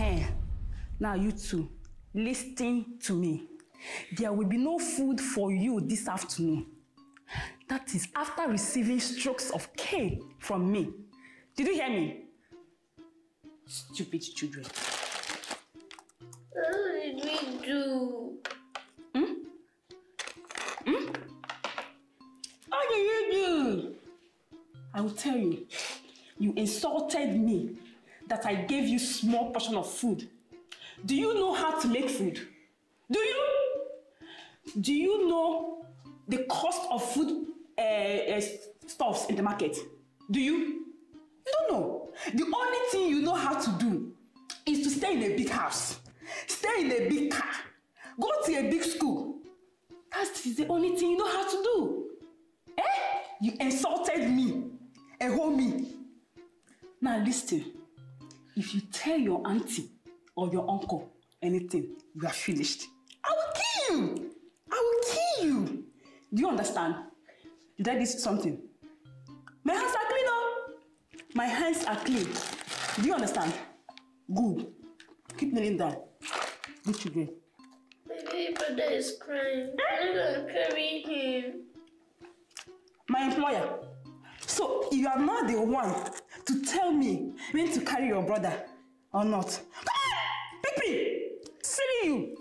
Now you two, listen to me. There will be no food for you this afternoon. That is after receiving strokes of cane from me. Did you hear me? Stupid children. What did we do? What did you do? I will tell you. You insulted me that I gave you small portion of food. Do you know how to make food? Do you? Do you know the cost of food stuffs in the market? Do you? You don't know. The only thing you know how to do is to stay in a big house, stay in a big car, go to a big school. That is the only thing you know how to do. You insulted me, a homie. Now listen, if you tell your auntie or your uncle anything, you are finished. I will kill you. I will kill you. Do you understand? Did I do something? My hands are clean, oh. My hands are clean. Do you understand? Good. Keep kneeling down. Good children. My baby brother is crying. I'm gonna carry him. My employer. So you are not the one to tell me when to carry your brother or not. Pipi! Silly you!